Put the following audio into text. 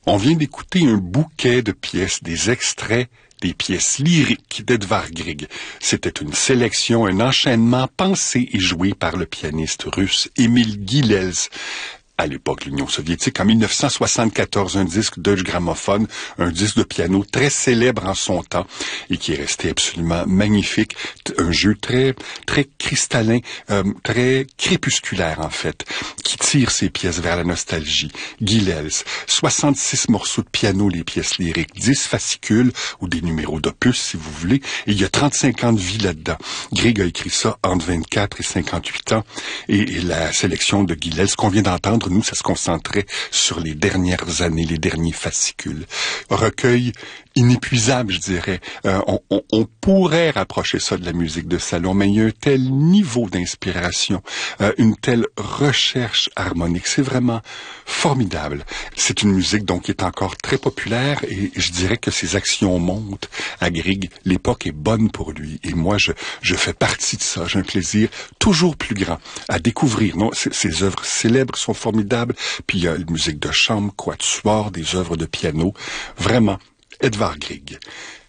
On vient d'écouter un bouquet de pièces, des extraits des pièces lyriques d'Edvard Grieg. C'était une sélection, un enchaînement pensé et joué par le pianiste russe Émile Guilels. À l'époque, l'Union soviétique, en 1974, un disque Deutsche Grammophon, un disque de piano très célèbre en son temps et qui est resté absolument magnifique. Un jeu très cristallin, très crépusculaire en fait, qui tire ses pièces vers la nostalgie. Guilels, 66 morceaux de piano, les pièces lyriques, 10 fascicules ou des numéros d'opus si vous voulez, et il y a 35 ans de vie là-dedans. Grieg a écrit ça entre 24 et 58 ans et la sélection de Guilels qu'on vient d'entendre, nous, ça se concentrait sur les dernières années, les derniers fascicules. Recueil inépuisable, je dirais. On pourrait rapprocher ça de la musique de salon, mais il y a un tel niveau d'inspiration, une telle recherche harmonique. C'est vraiment formidable. C'est une musique donc qui est encore très populaire et je dirais que ses actions montent à Grieg. L'époque est bonne pour lui et moi, je fais partie de ça. J'ai un plaisir toujours plus grand à découvrir. Non, ses œuvres célèbres sont formidables. Puis il y a la musique de chambre, quatuor, des œuvres de piano. Vraiment, Edvard Grieg.